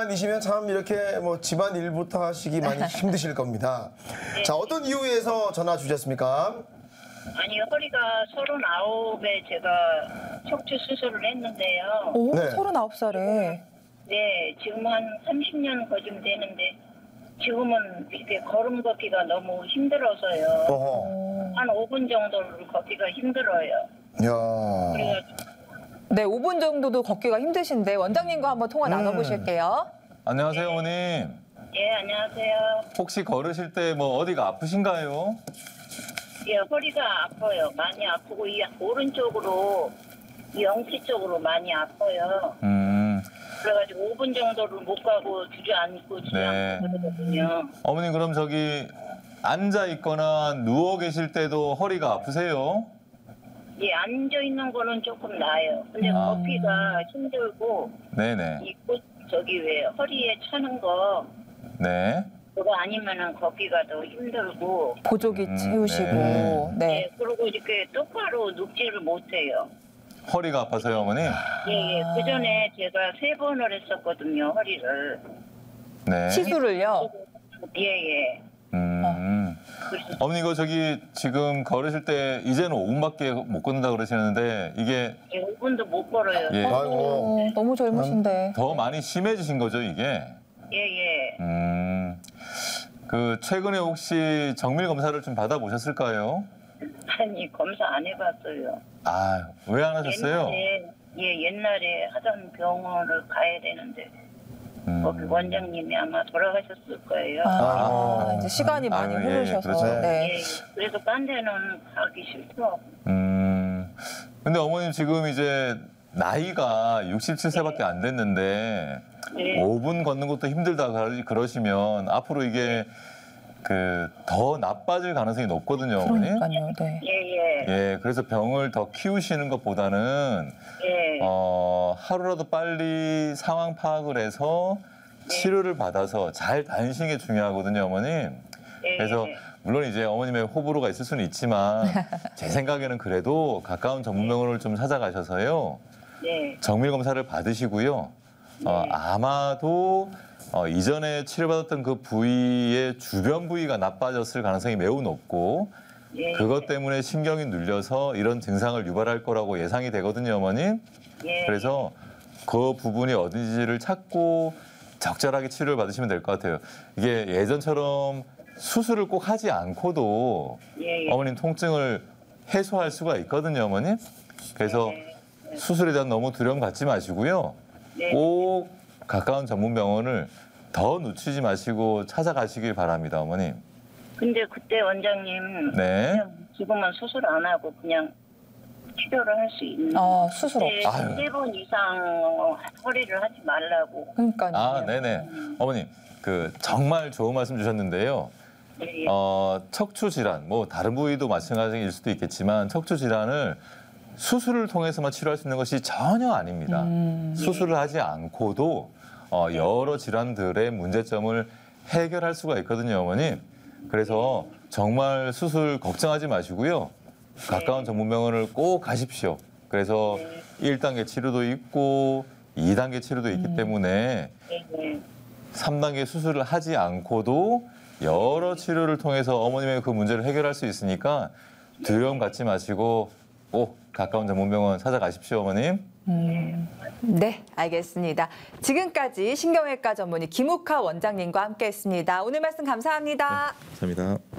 집안이시면 참 이렇게 뭐 집안 일부터 하시기 많이 힘드실 겁니다. 네. 자, 어떤 이유에서 전화 주셨습니까? 아니, 허리가 39에 제가 척추 수술을 했는데요. 오, 네. 39살에. 네, 지금 한 30년 거쯤 되는데 지금은 이렇게 걸음 걷기가 너무 힘들어서요. 어허. 한 5분 정도를 걷기가 힘들어요. 야. 그래가지고 네, 5분 정도도 걷기가 힘드신데 원장님과 한번 통화 나눠보실게요. 안녕하세요, 어머님. 예, 안녕하세요. 혹시 걸으실 때 뭐 어디가 아프신가요? 예, 허리가 아파요. 많이 아프고 이 오른쪽으로 이 엉치 쪽으로 많이 아파요. 그래가지고 5분 정도를 못 가고 주저앉고 네. 그러거든요. 어머님 그럼 저기 앉아 있거나 누워 계실 때도 허리가 아프세요? 예, 앉아 있는 거는 조금 나아요. 근데 걷기가 힘들고 네네. 이 저기 왜 허리에 차는 거 네. 그거 아니면은 걷기가 더 힘들고. 보조기 채우시고. 네. 예, 그리고 이렇게 똑바로 눕지를 못해요. 허리가 아파서요, 어머니? 예. 그 전에 제가 3번을 했었거든요, 허리를. 네. 시술을요? 예. 그래서 어머니 이거 저기 지금 걸으실 때 이제는 5분밖에 못 걷는다 그러시는데 이게 5분도 못 걸어요. 예. 아이고. 너무 젊으신데. 더 많이 심해지신 거죠, 이게? 예. 그 최근에 혹시 정밀 검사를 좀 받아보셨을까요? 아니, 검사 안 해봤어요. 아, 왜 안 하셨어요? 옛날에 하던 병원을 가야 되는데 거기 원장님이 아마 돌아가셨을 거예요. 이제 시간이 많이 아유, 예, 흐르셔서. 그렇죠. 네. 예, 그래서 딴 데는 가기 싫더라고. 근데 어머님 지금 이제 나이가 67세밖에 안 됐는데 네. 5분 걷는 것도 힘들다 그러시면 앞으로 이게 그 더 나빠질 가능성이 높거든요, 어머니. 그러니까요. 네. 예, 그래서 병을 더 키우시는 것보다는 하루라도 빨리 상황 파악을 해서 치료를 받아서 잘 다니시는 게 중요하거든요, 어머님. 그래서 물론 이제 어머님의 호불호가 있을 수는 있지만 제 생각에는 그래도 가까운 전문병원을 좀 찾아가셔서요. 정밀 검사를 받으시고요. 아마도 이전에 치료받았던 그 부위의 주변 부위가 나빠졌을 가능성이 매우 높고 그것 때문에 신경이 눌려서 이런 증상을 유발할 거라고 예상이 되거든요, 어머님. 그래서 그 부분이 어딘지를 찾고 적절하게 치료를 받으시면 될 것 같아요. 이게 예전처럼 수술을 꼭 하지 않고도 어머님 통증을 해소할 수가 있거든요, 어머님. 그래서 수술에 대한 너무 두려움 갖지 마시고요. 꼭 가까운 전문병원을 더 늦추지 마시고 찾아가시길 바랍니다, 어머님. 근데 그때 원장님 그냥 지금은 수술 안 하고 그냥 치료를 할 수 있는 수술 없이. 3번 이상 허리를 하지 말라고. 그러니까요. 네네. 어머님, 그 정말 좋은 말씀 주셨는데요. 척추 질환, 뭐 다른 부위도 마찬가지일 수도 있겠지만 척추 질환을 수술을 통해서만 치료할 수 있는 것이 전혀 아닙니다. 수술을 하지 않고도 여러 질환들의 문제점을 해결할 수가 있거든요, 어머님. 그래서 정말 수술 걱정하지 마시고요. 가까운 전문병원을 꼭 가십시오. 그래서 1단계 치료도 있고 2단계 치료도 있기 때문에 3단계 수술을 하지 않고도 여러 치료를 통해서 어머님의 그 문제를 해결할 수 있으니까 두려움 갖지 마시고 꼭 가까운 전문병원 찾아가십시오, 어머님. 네, 알겠습니다. 지금까지 신경외과 전문의 김욱하 원장님과 함께했습니다. 오늘 말씀 감사합니다. 감사합니다.